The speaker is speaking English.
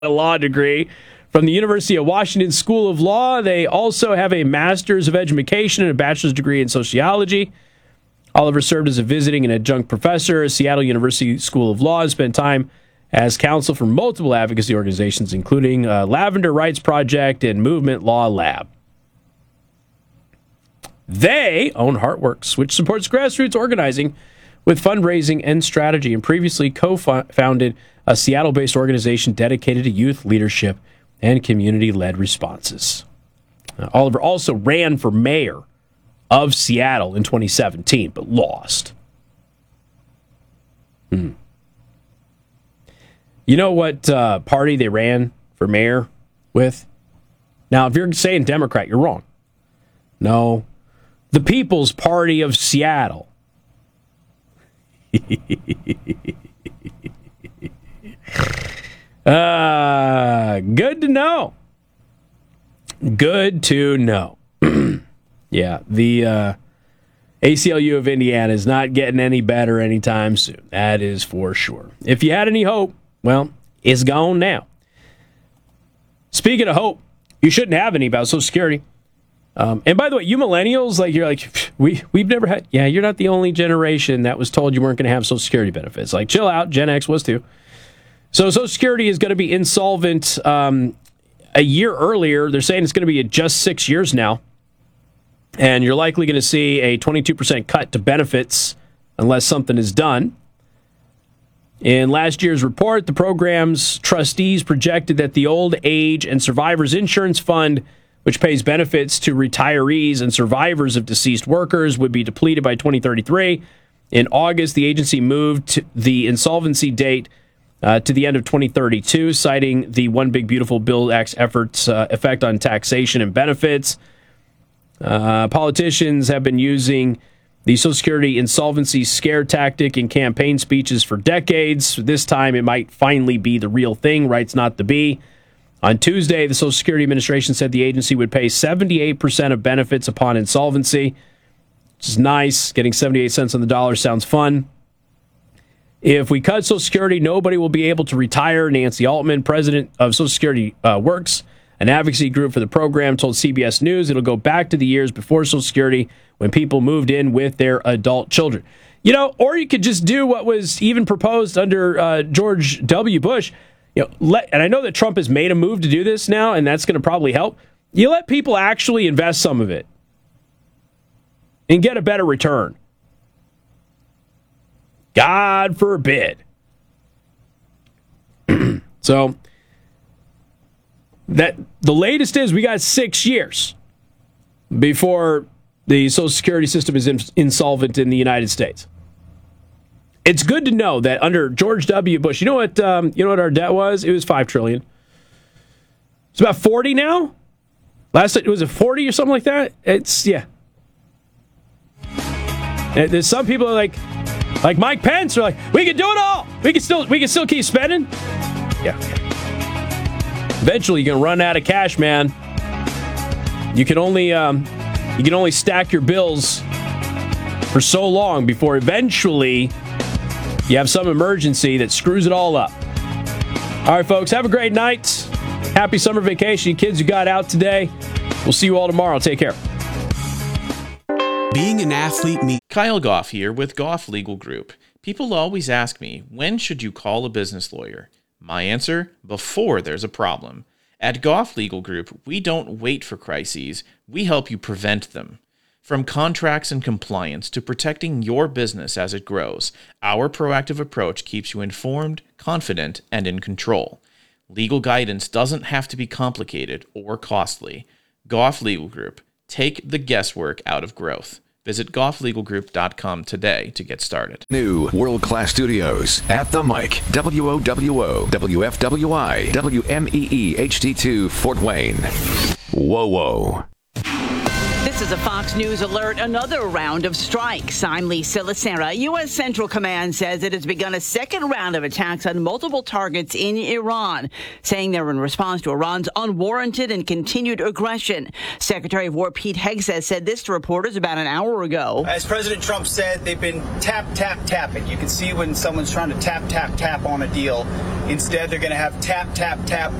a law degree from the University of Washington School of Law. They also have a Master's of Education and a bachelor's degree in sociology. Oliver served as a visiting and adjunct professor at Seattle University School of Law and spent time as counsel for multiple advocacy organizations, including Lavender Rights Project and Movement Law Lab. They own Heartworks, which supports grassroots organizing with fundraising and strategy, and previously co-founded a Seattle-based organization dedicated to youth leadership and community-led responses. Oliver also ran for mayor of Seattle in 2017, but lost. You know what party they ran for mayor with? Now, if you're saying Democrat, you're wrong. No, the People's Party of Seattle. Good to know. Good to know. Yeah, the ACLU of Indiana is not getting any better anytime soon. That is for sure. If you had any hope, well, it's gone now. Speaking of hope, you shouldn't have any about Social Security. And by the way, you millennials, we've never had. Yeah, you're not the only generation that was told you weren't going to have Social Security benefits. Like, chill out. Gen X was too. So Social Security is going to be insolvent a year earlier. They're saying it's going to be just 6 years now. And you're likely going to see a 22% cut to benefits unless something is done. In last year's report, the program's trustees projected that the Old Age and Survivors Insurance Fund, which pays benefits to retirees and survivors of deceased workers, would be depleted by 2033. In August, the agency moved the insolvency date to the end of 2032, citing the One Big Beautiful Bill Act's effect on taxation and benefits. Politicians have been using the Social Security insolvency scare tactic in campaign speeches for decades. This time, it might finally be the real thing, writes Not the Bee. On Tuesday, the Social Security Administration said the agency would pay 78% of benefits upon insolvency, which is nice. Getting 78 cents on the dollar sounds fun. If we cut Social Security, nobody will be able to retire. Nancy Altman, president of Social Security Works, an advocacy group for the program, told CBS News it'll go back to the years before Social Security when people moved in with their adult children. You know, or you could just do what was even proposed under George W. Bush. You know, and I know that Trump has made a move to do this now, and that's going to probably help. You let people actually invest some of it and get a better return. God forbid. So that the latest is we got 6 years before the Social Security system is insolvent in the United States. It's good to know that under George W. Bush, you know what our debt was? It was $5 trillion. It's about 40 now. Last it was 40 or something like that. It's And there's some people are like Mike Pence are like, we can do it all. We can still keep spending. Yeah. Eventually, you're gonna run out of cash, man. You can only stack your bills for so long before eventually you have some emergency that screws it all up. All right, folks, have a great night. Happy summer vacation, you kids who got out today. We'll see you all tomorrow. Take care. Being an athlete Kyle Goff here with Goff Legal Group. People always ask me, when should you call a business lawyer? My answer, before there's a problem. At Goff Legal Group, we don't wait for crises, we help you prevent them. From contracts and compliance to protecting your business as it grows, our proactive approach keeps you informed, confident, and in control. Legal guidance doesn't have to be complicated or costly. Goff Legal Group. Take the guesswork out of growth. Visit gofflegalgroup.com today to get started. New world-class studios at the mic. WOWO, WFWI, WMEE HD2 Fort Wayne. Whoa, whoa. This is a Fox News alert. Another round of strikes. I'm Lisa Lacera. U.S. Central Command says it has begun a second round of attacks on multiple targets in Iran, saying they're in response to Iran's unwarranted and continued aggression. Secretary of War Pete Hegseth said this to reporters about an hour ago. As President Trump said, they've been tapping. You can see when someone's trying to tap on a deal. Instead, they're going to have tap